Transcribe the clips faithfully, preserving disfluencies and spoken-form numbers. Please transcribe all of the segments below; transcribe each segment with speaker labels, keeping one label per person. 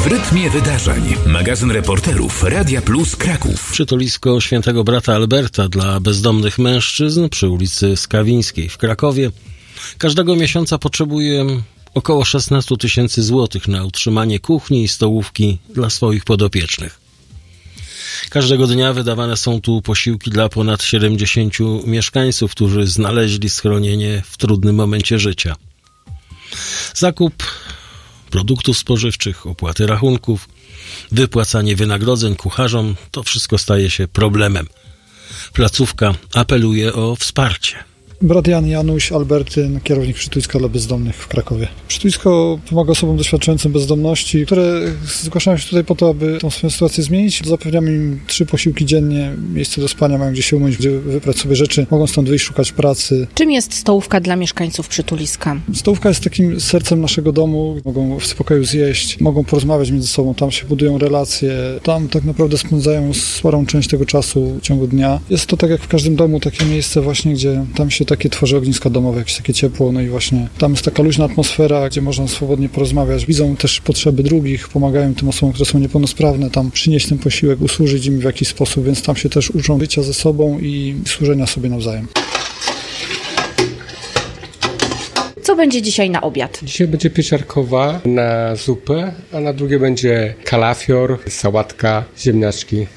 Speaker 1: W rytmie wydarzeń. Magazyn reporterów Radia Plus Kraków.
Speaker 2: Przytulisko Świętego Brata Alberta dla bezdomnych mężczyzn przy ulicy Skawińskiej w Krakowie każdego miesiąca potrzebuje około szesnaście tysięcy złotych na utrzymanie kuchni i stołówki dla swoich podopiecznych. Każdego dnia wydawane są tu posiłki dla ponad siedemdziesięciu mieszkańców, którzy znaleźli schronienie w trudnym momencie życia. Zakup produktów spożywczych, opłaty rachunków, wypłacanie wynagrodzeń kucharzom, to wszystko staje się problemem. Placówka apeluje o wsparcie.
Speaker 3: Brat Jan Janusz Albertyn, kierownik Przytuliska dla Bezdomnych w Krakowie. Przytulisko pomaga osobom doświadczającym bezdomności, które zgłaszają się tutaj po to, aby tą swoją sytuację zmienić. Zapewniamy im trzy posiłki dziennie, miejsce do spania, mają gdzie się umyć, gdzie wybrać sobie rzeczy, mogą stąd wyjść, szukać pracy.
Speaker 4: Czym jest stołówka dla mieszkańców Przytuliska?
Speaker 3: Stołówka jest takim sercem naszego domu, mogą w spokoju zjeść, mogą porozmawiać między sobą, tam się budują relacje, tam tak naprawdę spędzają sporą część tego czasu w ciągu dnia. Jest to tak jak w każdym domu takie miejsce właśnie, gdzie tam się takie tworzy ogniska domowe, jakieś takie ciepło, no i właśnie tam jest taka luźna atmosfera, gdzie można swobodnie porozmawiać. Widzą też potrzeby drugich, pomagają tym osobom, które są niepełnosprawne, tam przynieść ten posiłek, usłużyć im w jakiś sposób, więc tam się też uczą bycia ze sobą i służenia sobie nawzajem.
Speaker 4: Co będzie dzisiaj na obiad?
Speaker 5: Dzisiaj będzie pieczarkowa na zupę, a na drugie będzie kalafior, sałatka, ziemniaczki.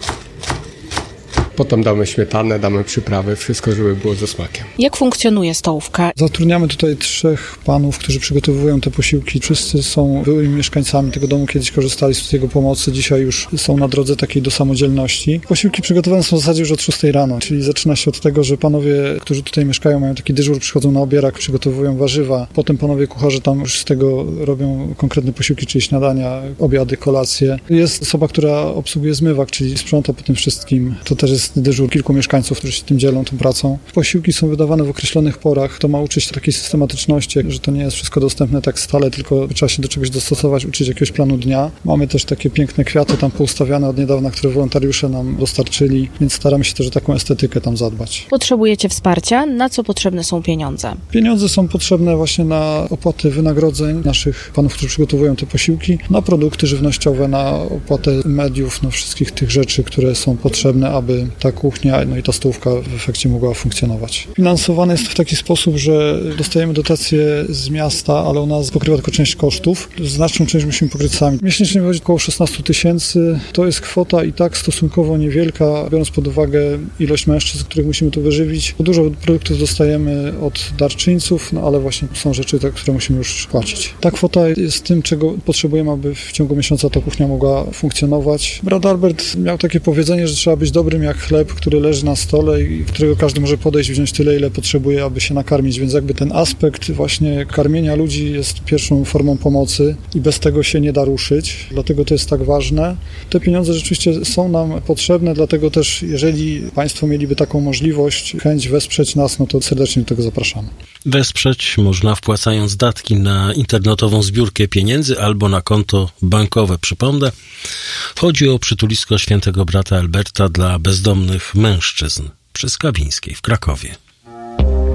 Speaker 5: Potem damy śmietanę, damy przyprawy, wszystko, żeby było ze smakiem.
Speaker 4: Jak funkcjonuje stołówka?
Speaker 3: Zatrudniamy tutaj trzech panów, którzy przygotowują te posiłki. Wszyscy są byłymi mieszkańcami tego domu, kiedyś korzystali z jego pomocy, dzisiaj już są na drodze takiej do samodzielności. Posiłki przygotowane są w zasadzie już od szóstej rano, czyli zaczyna się od tego, że panowie, którzy tutaj mieszkają, mają taki dyżur, przychodzą na obierak, przygotowują warzywa. Potem panowie kucharze tam już z tego robią konkretne posiłki, czyli śniadania, obiady, kolacje. Jest osoba, która obsługuje zmywak, czyli sprząta po tym wszystkim. To też jest dyżur kilku mieszkańców, którzy się tym dzielą, tą pracą. Posiłki są wydawane w określonych porach. To ma uczyć takiej systematyczności, że to nie jest wszystko dostępne tak stale, tylko trzeba się do czegoś dostosować, uczyć jakiegoś planu dnia. Mamy też takie piękne kwiaty tam poustawiane od niedawna, które wolontariusze nam dostarczyli, więc staramy się też o taką estetykę tam zadbać.
Speaker 4: Potrzebujecie wsparcia? Na co potrzebne są pieniądze?
Speaker 3: Pieniądze są potrzebne właśnie na opłaty wynagrodzeń naszych panów, którzy przygotowują te posiłki, na produkty żywnościowe, na opłatę mediów, na wszystkich tych rzeczy, które są potrzebne, aby ta kuchnia, no i ta stołówka w efekcie mogła funkcjonować. Finansowane jest to w taki sposób, że dostajemy dotacje z miasta, ale ona pokrywa tylko część kosztów. Znaczną część musimy pokryć sami. Miesięcznie wychodzi około szesnaście tysięcy. To jest kwota i tak stosunkowo niewielka, biorąc pod uwagę ilość mężczyzn, których musimy tu wyżywić. Dużo produktów dostajemy od darczyńców, no ale właśnie są rzeczy, te, które musimy już płacić. Ta kwota jest tym, czego potrzebujemy, aby w ciągu miesiąca ta kuchnia mogła funkcjonować. Brat Albert miał takie powiedzenie, że trzeba być dobrym jak chleb, który leży na stole i którego każdy może podejść i wziąć tyle, ile potrzebuje, aby się nakarmić, więc jakby ten aspekt właśnie karmienia ludzi jest pierwszą formą pomocy i bez tego się nie da ruszyć, dlatego to jest tak ważne. Te pieniądze rzeczywiście są nam potrzebne, dlatego też jeżeli Państwo mieliby taką możliwość, chęć wesprzeć nas, no to serdecznie do tego zapraszamy.
Speaker 2: Wesprzeć można wpłacając datki na internetową zbiórkę pieniędzy albo na konto bankowe. Przypomnę, chodzi o Przytulisko Świętego Brata Alberta dla bezdomnych mężczyzn przy Skawińskiej w Krakowie.